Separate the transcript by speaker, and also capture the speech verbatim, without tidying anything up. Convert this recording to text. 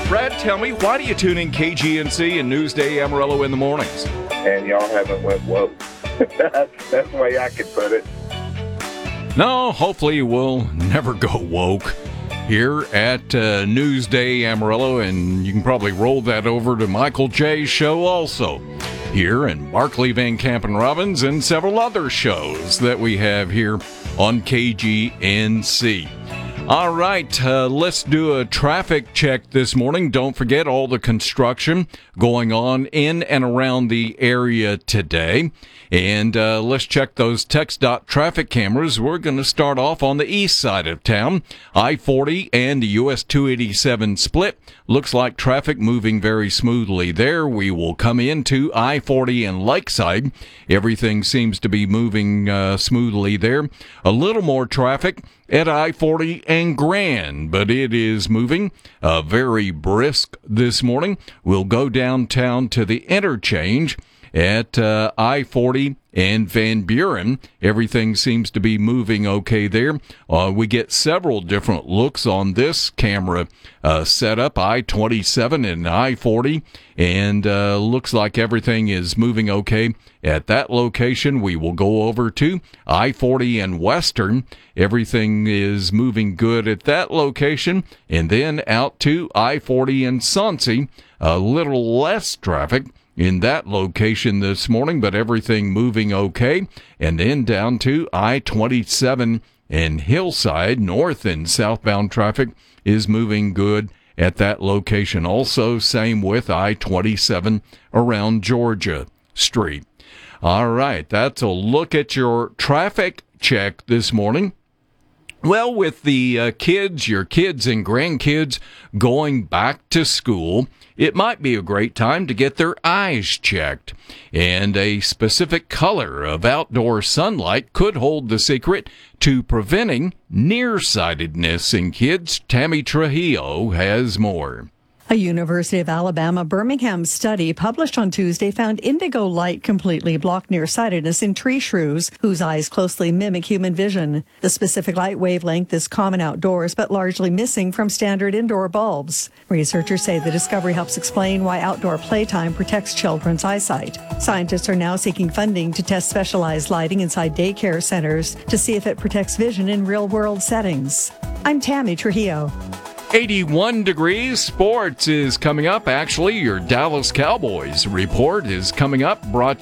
Speaker 1: Brad, tell me, why do you tune in K G N C and Newsday Amarillo in the mornings?
Speaker 2: And y'all haven't went woke. that's, that's the way I could put it.
Speaker 1: No, hopefully we'll never go woke here at uh, Newsday Amarillo, and you can probably roll that over to Michael J's show also here, and Barkley, Van Camp, and Robbins, and several other shows that we have here on K G N C. All right, uh, let's do a traffic check this morning. Don't forget all the construction going on in and around the area today. And uh, let's check those TxDOT traffic cameras. We're going to start off on the east side of town. I forty and the U S two eighty-seven split. Looks like traffic moving very smoothly there. We will come into I forty and Lakeside. Everything seems to be moving uh, smoothly there. A little more traffic at I forty and Grand, but it is moving uh, very brisk this morning. We'll go downtown to the interchange at uh, I forty and Van Buren. Everything seems to be moving okay there. Uh, we get several different looks on this camera uh, setup, I twenty-seven and I forty, and uh, looks like everything is moving okay at that location. We will go over to I forty and Western. Everything is moving good at that location, and then out to I forty and Soncy. A little less traffic in that location this morning, but everything moving okay. And then down to I twenty-seven and Hillside, north and southbound traffic is moving good at that location. Also, same with I twenty-seven around Georgia Street. All right, that's a look at your traffic check this morning. Well, with the uh, kids, your kids and grandkids going back to school, it might be a great time to get their eyes checked. And a specific color of outdoor sunlight could hold the secret to preventing nearsightedness in kids. Tammy Trujillo has more.
Speaker 3: A University of Alabama Birmingham study published on Tuesday found indigo light completely blocked nearsightedness in tree shrews, whose eyes closely mimic human vision. The specific light wavelength is common outdoors, but largely missing from standard indoor bulbs. Researchers say the discovery helps explain why outdoor playtime protects children's eyesight. Scientists are now seeking funding to test specialized lighting inside daycare centers to see if it protects vision in real-world settings. I'm Tammy Trujillo.
Speaker 1: eighty-one degrees. Sports is coming up. Actually, your Dallas Cowboys report is coming up, brought